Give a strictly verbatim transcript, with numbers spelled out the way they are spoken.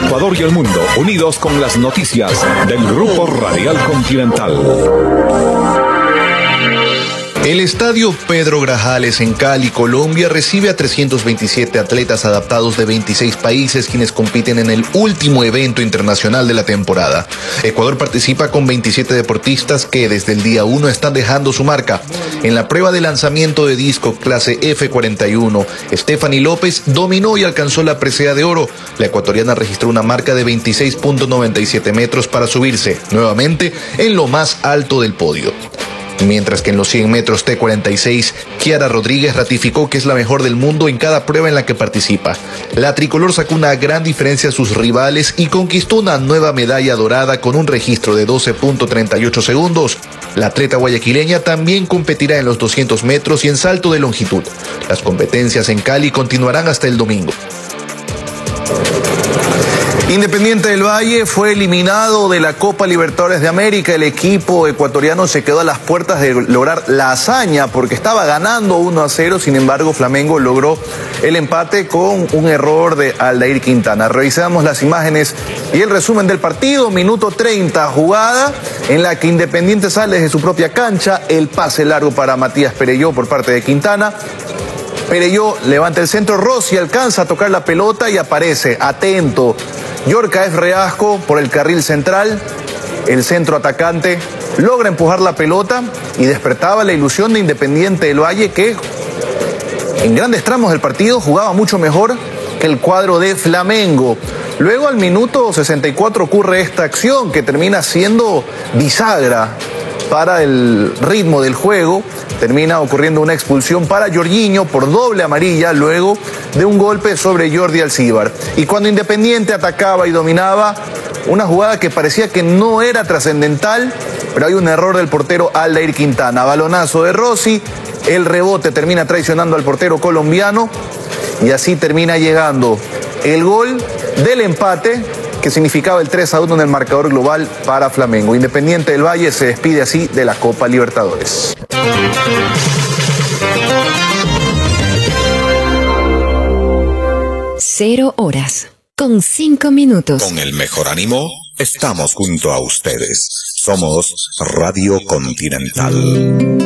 Ecuador y el mundo, unidos con las noticias del Grupo Radial Continental. El estadio Pedro Grajales en Cali, Colombia, recibe a trescientos veintisiete atletas adaptados de veintiséis países quienes compiten en el último evento internacional de la temporada. Ecuador participa con veintisiete deportistas que desde el día uno están dejando su marca. En la prueba de lanzamiento de disco clase F cuarenta y uno, Stephanie López dominó y alcanzó la presea de oro. La ecuatoriana registró una marca de veintiséis punto noventa y siete metros para subirse nuevamente en lo más alto del podio. Mientras que en los cien metros T cuarenta y seis, Kiara Rodríguez ratificó que es la mejor del mundo en cada prueba en la que participa. La tricolor sacó una gran diferencia a sus rivales y conquistó una nueva medalla dorada con un registro de doce punto treinta y ocho segundos. La atleta guayaquileña también competirá en los doscientos metros y en salto de longitud. Las competencias en Cali continuarán hasta el domingo. Independiente del Valle fue eliminado de la Copa Libertadores de América. El equipo ecuatoriano se quedó a las puertas de lograr la hazaña porque estaba ganando uno a cero. Sin embargo, Flamengo logró el empate con un error de Aldair Quintana. Revisamos las imágenes y el resumen del partido. Minuto treinta, jugada en la que Independiente sale desde su propia cancha. El pase largo para Matías Perelló por parte de Quintana. Perelló levanta el centro, Rossi alcanza a tocar la pelota y aparece, atento, Yorcaef Reasco por el carril central. El centro atacante logra empujar la pelota y despertaba la ilusión de Independiente del Valle, que en grandes tramos del partido jugaba mucho mejor que el cuadro de Flamengo. Luego al minuto sesenta y cuatro ocurre esta acción que termina siendo bisagra para el ritmo del juego. Termina ocurriendo una expulsión para Jorginho por doble amarilla luego de un golpe sobre Jordi Alcíbar. Y cuando Independiente atacaba y dominaba, una jugada que parecía que no era trascendental, pero hay un error del portero Aldair Quintana. Balonazo de Rossi, el rebote termina traicionando al portero colombiano y así termina llegando el gol del empate, que significaba el tres a uno en el marcador global para Flamengo. Independiente del Valle se despide así de la Copa Libertadores. Cero horas, con cinco minutos. Con el mejor ánimo, estamos junto a ustedes. Somos Radio Continental.